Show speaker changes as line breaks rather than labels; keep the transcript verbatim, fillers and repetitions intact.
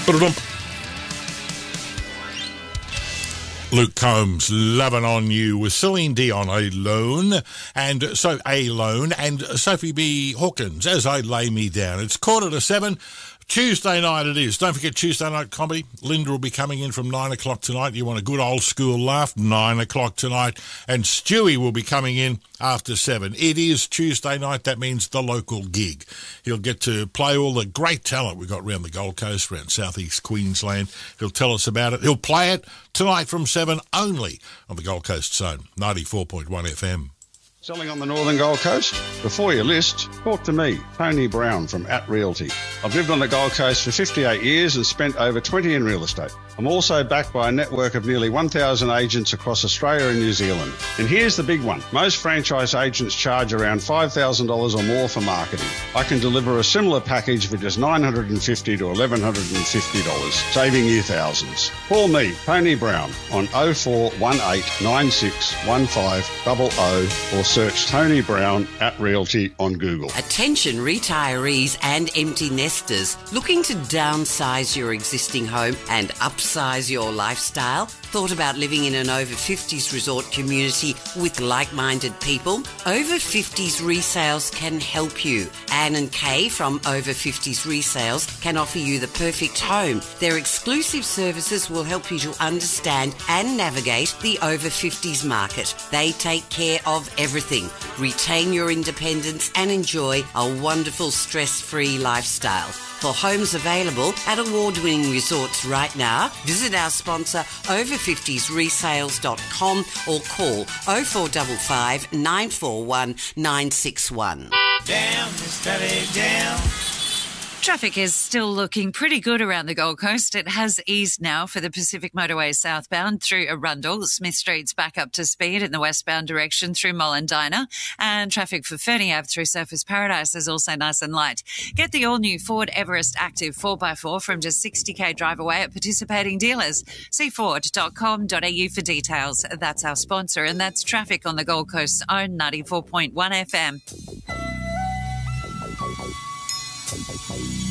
Luke Combs, Lovin' On You with Celine Dion alone, and so alone, and Sophie B. Hawkins, As I Lay Me Down. It's quarter to seven. Tuesday night it is. Don't forget Tuesday night comedy. Linda will be coming in from nine o'clock tonight. You want a good old school laugh? Nine o'clock tonight. And Stewie will be coming in after seven. It is Tuesday night. That means the local gig. He'll get to play all the great talent we've got around the Gold Coast, around southeast Queensland. He'll tell us about it. He'll play it tonight from seven only on the Gold Coast Zone, ninety-four point one F M.
Selling on the Northern Gold Coast? Before you list, talk to me, Tony Brown from At Realty. I've lived on the Gold Coast for fifty-eight years and spent over twenty in real estate. I'm also backed by a network of nearly one thousand agents across Australia and New Zealand. And here's the big one. Most franchise agents charge around five thousand dollars or more for marketing. I can deliver a similar package for just nine hundred fifty dollars to eleven hundred fifty dollars, saving you thousands. Call me, Tony Brown, on oh four one eight nine six one five zero zero or search Tony Brown at Realty on Google.
Attention retirees and empty nesters looking to downsize your existing home and upsize your lifestyle? Thought about living in an over fifties resort community with like-minded people? Over fifties Resales can help you. Anne and Kay from Over fifties Resales can offer you the perfect home. Their exclusive services will help you to understand and navigate the over fifties market. They take care of everything. Retain your independence and enjoy a wonderful stress-free lifestyle. For homes available at award-winning resorts right now, visit our sponsor over fifties resales dot com or call oh four five five nine four one nine six one.
Down, steady down.
Traffic is still looking pretty good around the Gold Coast. It has eased now for the Pacific Motorway southbound through Arundel. Smith Street's back up to speed in the westbound direction through Mollendina. And traffic for Fernie Ave through Surfers Paradise is also nice and light. Get the all-new Ford Everest Active four by four from just sixty k drive away at participating dealers. See ford dot com dot a u for details. That's our sponsor, and that's traffic on the Gold Coast's own ninety-four point one F M.